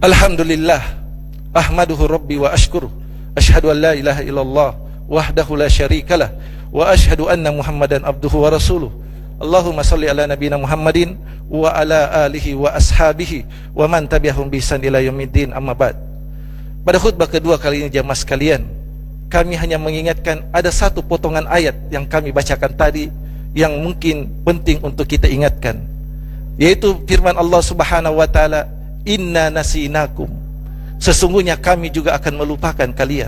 Alhamdulillah, ahmaduhu rabbi wa ashkuruh, ashhadu an la ilaha illallah wahdahu la syarikalah, wa ashhadu anna Muhammadan abduhu wa rasuluh. Allahumma salli ala nabiyina Muhammadin wa ala alihi wa ashabihi wa man tabi'ahum bi ihsan ila yaumiddin, amma ba'd. Pada khutbah kedua kali ini jamaah sekalian, kami hanya mengingatkan ada satu potongan ayat yang kami bacakan tadi yang mungkin penting untuk kita ingatkan, yaitu firman Allah Subhanahu wa taala, inna nasinakum, sesungguhnya kami juga akan melupakan kalian.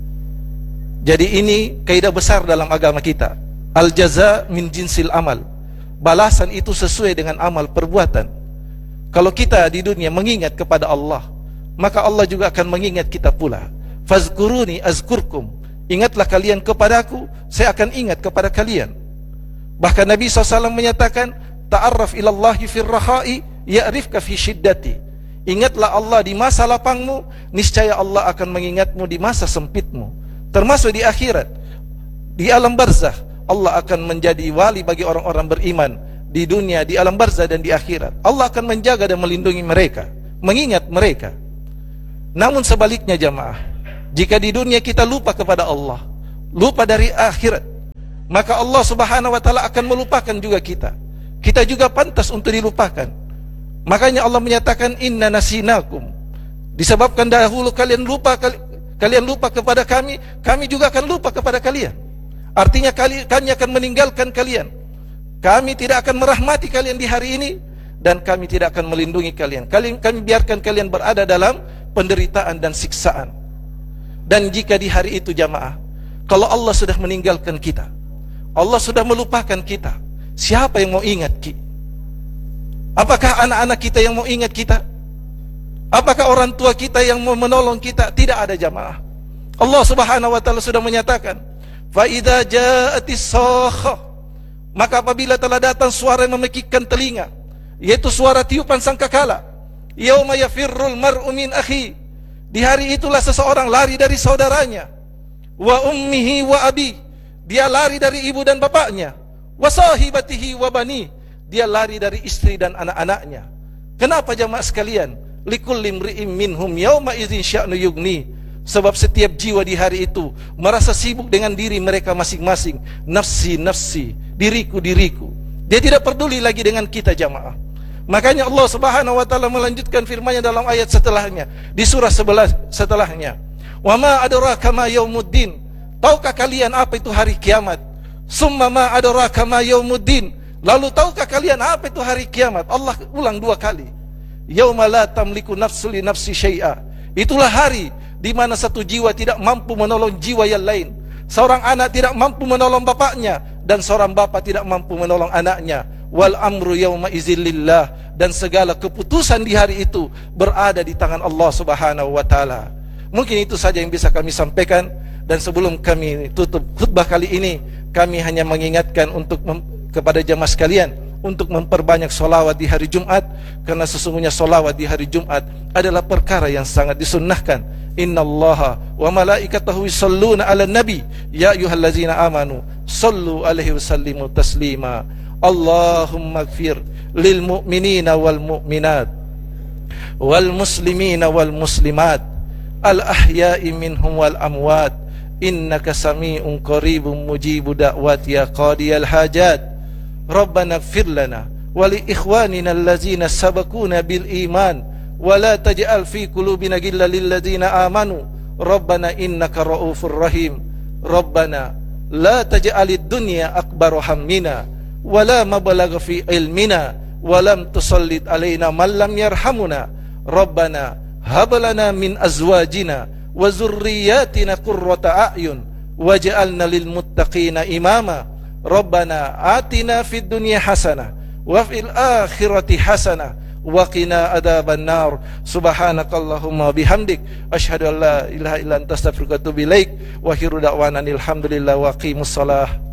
Jadi ini kaidah besar dalam agama kita, al jaza min jinsil amal, balasan itu sesuai dengan amal perbuatan. Kalau kita di dunia mengingat kepada Allah, maka Allah juga akan mengingat kita pula. Fazkuruni azkurkum, ingatlah kalian kepadaku, saya akan ingat kepada kalian. Bahkan Nabi SAW menyatakan, ta'arraf ilallahi firraha'i ya'rifka fi syiddati, ingatlah Allah di masa lapangmu, niscaya Allah akan mengingatmu di masa sempitmu. Termasuk di akhirat, di alam barzakh, Allah akan menjadi wali bagi orang-orang beriman. Di dunia, di alam barzakh dan di akhirat, Allah akan menjaga dan melindungi mereka, mengingat mereka. Namun sebaliknya jamaah, jika di dunia kita lupa kepada Allah, lupa dari akhirat, maka Allah Subhanahu wa taala akan melupakan juga kita. Kita juga pantas untuk dilupakan. Makanya Allah menyatakan inna nasinakum, disebabkan dahulu kalian lupa kepada kami, kami juga akan lupa kepada kalian. Artinya kami akan meninggalkan kalian, kami tidak akan merahmati kalian di hari ini, dan kami tidak akan melindungi kalian. Kami biarkan kalian berada dalam penderitaan dan siksaan. Dan jika di hari itu jamaah, kalau Allah sudah meninggalkan kita, Allah sudah melupakan kita, siapa yang mau ingat kita? Apakah anak-anak kita yang mau ingat kita? Apakah orang tua kita yang mau menolong kita? Tidak ada jamaah. Allah Subhanahu wa taala sudah menyatakan, fa idza ja'atis sakhah, maka apabila telah datang suara yang memekikkan telinga, yaitu suara tiupan sangkakala, yauma yafirrul mar'u min akhi, di hari itulah seseorang lari dari saudaranya, wa ummihi wa abi, dia lari dari ibu dan bapaknya, wa sahibatihi wa bani, dia lari dari istri dan anak-anaknya. Kenapa jamaah sekalian? Likulli imri'in minhum yauma idzin sya'nu yughni, sebab setiap jiwa di hari itu merasa sibuk dengan diri mereka masing-masing. Nafsi, nafsi, diriku, diriku. Dia tidak peduli lagi dengan kita jamaah. Makanya Allah Subhanahu wa taala melanjutkan firman-Nya dalam ayat setelahnya, di surah 11 setelahnya, wa ma adraka ma yaumuddin, tahukah kalian apa itu hari kiamat? Summa ma adraka ma yaumuddin, lalu tahukah kalian apa itu hari kiamat? Allah ulang dua kali, yauma la tamliku nafsu li nafsi syai'a, itulah hari di mana satu jiwa tidak mampu menolong jiwa yang lain. Seorang anak tidak mampu menolong bapaknya, dan seorang bapa tidak mampu menolong anaknya. Wal amru yauma idzin lillah, dan segala keputusan di hari itu berada di tangan Allah Subhanahu wa taala. Mungkin itu saja yang bisa kami sampaikan, dan sebelum kami tutup khutbah kali ini, kami hanya mengingatkan kepada jamaah sekalian untuk memperbanyak solawat di hari Jumat, karena sesungguhnya solawat di hari Jumat adalah perkara yang sangat disunnahkan. Innallaha wa malaikatahu yusholluna 'alan nabi ya ayyuhallazina amanu shallu 'alaihi wasallimu taslima. Allahumma ighfir lil mu'minina wal mu'minat wal muslimina wal muslimat al ahya'i minhum wal amwat innaka sami'un qaribun mujibu da'wati ya qadiyal hajat. Rabbana ighfir lana wa li ikhwanina allazina sabaquna bil iman wa la taj'al fi qulubina ghillan lil ladzina amanu Rabbana innaka ra'ufur rahim. Rabbana la taj'alid dunya akbar hammina wa la mablagha fi ilmina wa lam tusallid alaina man lam yarhamuna. Rabbana hab lana min azwajina wa zurriyyatina qurrata a'yun waj'alna lil muttaqina imama. Rabbana atina fid dunya hasanah wa fil akhirati hasanah wa qina adzaban nar. Subhanakallahumma bihamdik asyhadu an la ilaha illa anta astaghfiruka wa atubu ilaik. Wa akhiru da'wana alhamdulillah wa qimus shalah.